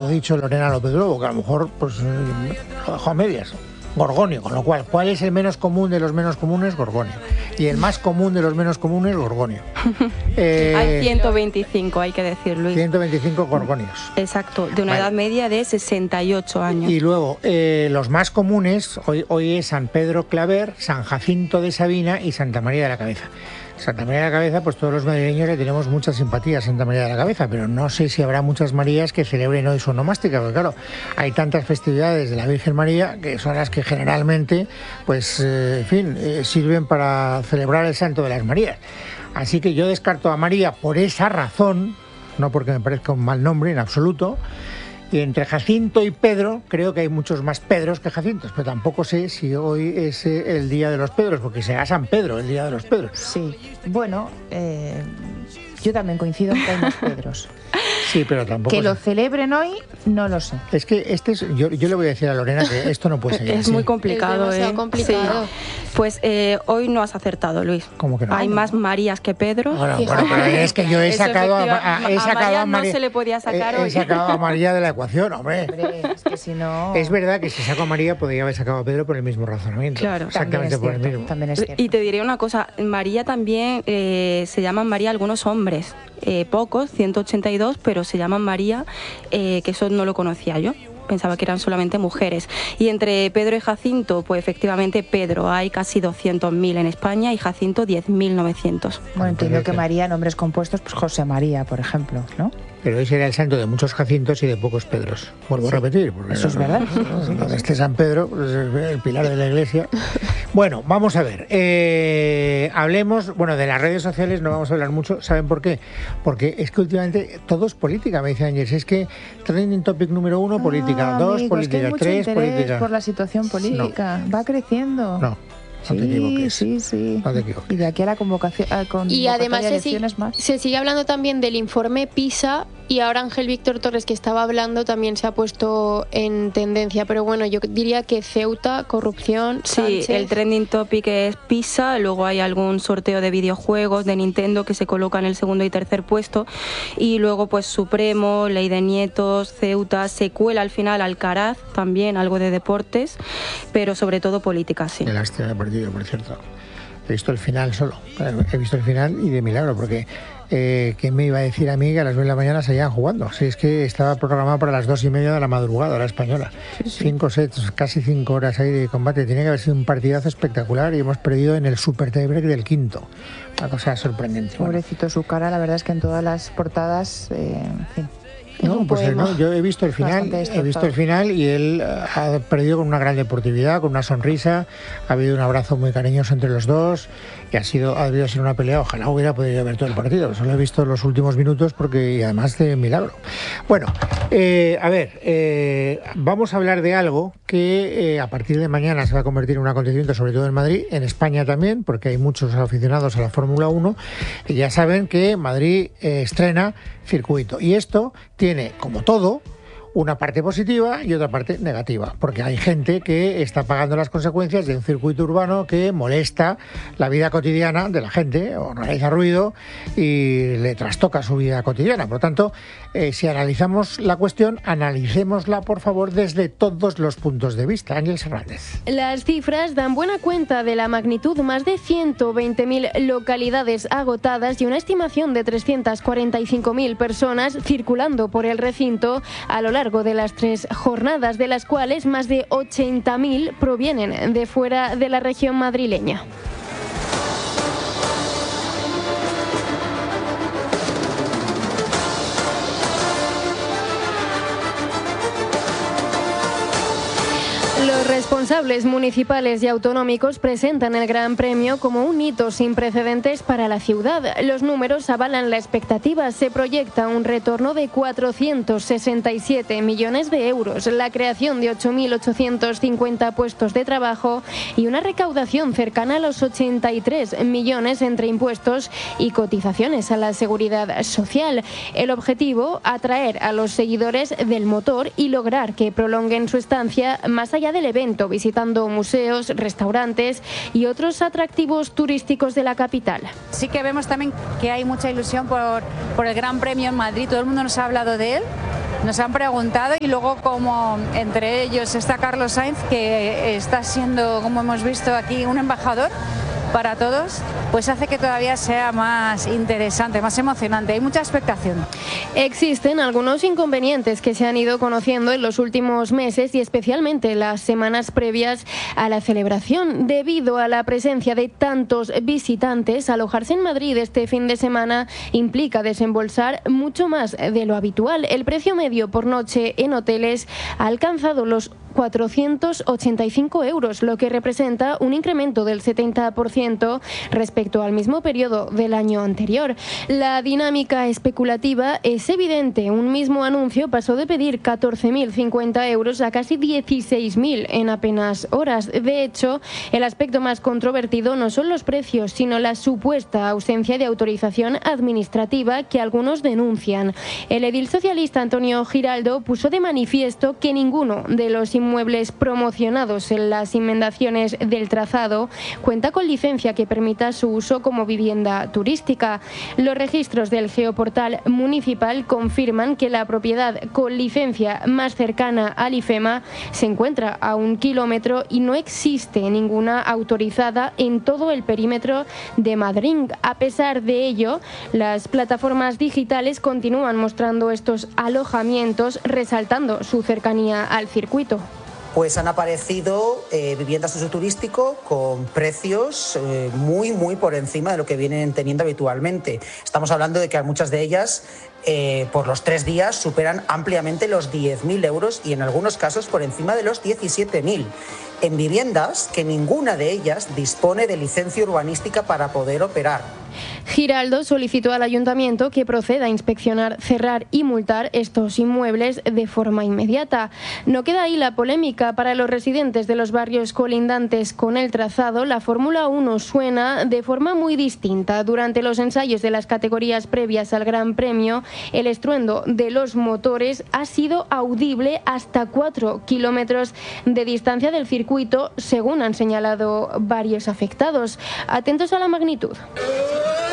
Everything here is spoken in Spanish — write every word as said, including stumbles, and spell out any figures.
ha dicho Lorena López Lobo, que a lo mejor pues lo dejó a medias. Gorgonio, con lo cual, ¿cuál es el menos común de los menos comunes? Gorgonio. Y el más común de los menos comunes, Gorgonio. Eh, hay ciento veinticinco, hay que decirlo. ciento veinticinco gorgonios. Exacto, de una vale. edad media de sesenta y ocho años. Y luego, eh, los más comunes, hoy, hoy es San Pedro Claver, San Jacinto de Sabina y Santa María de la Cabeza. Santa María de la Cabeza, pues todos los madrileños le tenemos mucha simpatía a Santa María de la Cabeza, pero no sé si habrá muchas Marías que celebren hoy su onomástica, porque claro, hay tantas festividades de la Virgen María que son las que generalmente, pues, eh, en fin, eh, sirven para celebrar el Santo de las Marías. Así que yo descarto a María por esa razón, no porque me parezca un mal nombre en absoluto. Y entre Jacinto y Pedro, creo que hay muchos más Pedros que Jacintos, pero tampoco sé si hoy es el día de los Pedros, porque será San Pedro el día de los Pedros. Sí, bueno, eh, yo también coincido en que hay más Pedros. Sí, pero tampoco... Que lo celebren hoy, no lo sé. Es que este es, yo, yo le voy a decir a Lorena que esto no puede ser. Es así. muy complicado, es ¿eh? complicado. Sí. Pues eh, hoy no has acertado, Luis. ¿Cómo que no? Hay más Marías que Pedro. Bueno, bueno, pero es que yo he sacado a, a, he a sacado María a María, no se le podía sacar he, hoy. he sacado a María de la ecuación, hombre. Hombre, es que si no... Es verdad que si saco a María podría haber sacado a Pedro por el mismo razonamiento. Claro. Exactamente por cierto, el mismo. También es cierto. Y te diré una cosa, María también eh, se llaman María algunos hombres, eh, pocos, ciento ochenta y dos, pero se llaman María, eh, que eso no lo conocía yo. Pensaba que eran solamente mujeres. Y entre Pedro y Jacinto, pues efectivamente Pedro hay casi doscientos mil en España y Jacinto diez mil novecientos. Bueno, entiendo que María, nombres compuestos, pues José María, por ejemplo, ¿no? Pero hoy sería el santo de muchos Jacintos y de pocos Pedros. Vuelvo sí. a repetir. Porque eso es verdad. Donde esté San Pedro, pues es el pilar de la iglesia. Bueno, vamos a ver. Eh, hablemos, bueno, de las redes sociales no vamos a hablar mucho. ¿Saben por qué? Porque es que últimamente todo es política, me dice Ángel. Es que trending topic número uno, política. Ah, dos, amigos, política. que hay mucho tres, interés política. Por la situación política. No. Va creciendo. No. No te sí, equivoques. sí, sí. No te equivoques. Y de aquí a la convocación. A y además se, si, más. se sigue hablando también del informe PISA y ahora Ángel Víctor Torres, que estaba hablando, también se ha puesto en tendencia. Pero bueno, yo diría que Ceuta, corrupción. Sí, Sánchez. El trending topic es PISA, luego hay algún sorteo de videojuegos de Nintendo que se coloca en el segundo y tercer puesto. Y luego, pues Supremo, Ley de Nietos, Ceuta, se cuela al final Alcaraz, también algo de deportes, pero sobre todo política, sí. Qué lástima de partido, por cierto. He visto el final solo. He visto el final y de milagro, porque eh, ¿quién me iba a decir a mí que a las nueve de la mañana seguían jugando? Si es que estaba programado para las dos y media de la madrugada, la española. Sí, sí. Cinco sets, casi cinco horas ahí de combate. Tiene que haber sido un partidazo espectacular y hemos perdido en el super tiebreak del quinto. Una cosa sorprendente. Pobrecito, bueno. Su cara, la verdad es que en todas las portadas, eh, en fin. No, pues no, yo he visto el final, he visto el final y él ha perdido con una gran deportividad, con una sonrisa, ha habido un abrazo muy cariñoso entre los dos y ha sido, ha debido ser una pelea, ojalá hubiera podido ver todo el partido, solo he visto los últimos minutos porque y además de milagro. Bueno, eh, a ver, eh, vamos a hablar de algo que eh, a partir de mañana se va a convertir en un acontecimiento, sobre todo en Madrid, en España también, porque hay muchos aficionados a la Fórmula uno y ya saben que Madrid eh, estrena circuito y esto tiene, como todo, una parte positiva y otra parte negativa, porque hay gente que está pagando las consecuencias de un circuito urbano que molesta la vida cotidiana de la gente o realiza ruido y le trastoca su vida cotidiana. Por lo tanto, eh, si analizamos la cuestión, analicémosla, por favor, desde todos los puntos de vista. Ángel Hernández. Las cifras dan buena cuenta de la magnitud, más de ciento veinte mil localidades agotadas y una estimación de trescientas cuarenta y cinco mil personas circulando por el recinto a lo largo largo de las tres jornadas, de las cuales más de ochenta mil provienen de fuera de la región madrileña. Los responsables municipales y autonómicos presentan el Gran Premio como un hito sin precedentes para la ciudad. Los números avalan la expectativa. Se proyecta un retorno de cuatrocientos sesenta y siete millones de euros, la creación de ocho mil ochocientos cincuenta puestos de trabajo y una recaudación cercana a los ochenta y tres millones entre impuestos y cotizaciones a la seguridad social. El objetivo, atraer a los seguidores del motor y lograr que prolonguen su estancia más allá del evento, visitando museos, restaurantes y otros atractivos turísticos de la capital. Sí que vemos también que hay mucha ilusión por, por el Gran Premio en Madrid, todo el mundo nos ha hablado de él. nos han preguntado, y luego como entre ellos está Carlos Sainz, que está siendo, como hemos visto aquí, un embajador para todos, pues hace que todavía sea más interesante, más emocionante. Hay mucha expectación. Existen algunos inconvenientes que se han ido conociendo en los últimos meses y especialmente las semanas previas a la celebración. Debido a la presencia de tantos visitantes, alojarse en Madrid este fin de semana implica desembolsar mucho más de lo habitual. El precio medio por noche en hoteles ha alcanzado los cuatrocientos ochenta y cinco euros, lo que representa un incremento del setenta por ciento respecto al mismo periodo del año anterior. La dinámica especulativa es evidente. Un mismo anuncio pasó de pedir catorce mil cincuenta euros a casi dieciséis mil en apenas horas. De hecho, el aspecto más controvertido no son los precios, sino la supuesta ausencia de autorización administrativa que algunos denuncian. El edil socialista Antonio Giraldo puso de manifiesto que ninguno de los inmuebles promocionados en las inmediaciones del trazado cuenta con licencia que permita su uso como vivienda turística. Los registros del geoportal municipal confirman que la propiedad con licencia más cercana al IFEMA se encuentra a un kilómetro y no existe ninguna autorizada en todo el perímetro de Madrid. A pesar de ello, las plataformas digitales continúan mostrando estos alojamientos, resaltando su cercanía al circuito. Pues han aparecido eh, viviendas de uso turístico con precios eh, muy, muy por encima de lo que vienen teniendo habitualmente. Estamos hablando de que muchas de ellas, eh, por los tres días, superan ampliamente los diez mil euros y en algunos casos por encima de los diecisiete mil. En viviendas que ninguna de ellas dispone de licencia urbanística para poder operar. Giraldo solicitó al ayuntamiento que proceda a inspeccionar, cerrar y multar estos inmuebles de forma inmediata. No queda ahí la polémica. Para los residentes de los barrios colindantes con el trazado, la Fórmula uno suena de forma muy distinta. Durante los ensayos de las categorías previas al Gran Premio, el estruendo de los motores ha sido audible hasta cuatro kilómetros de distancia del circuito, según han señalado varios afectados. Atentos a la magnitud.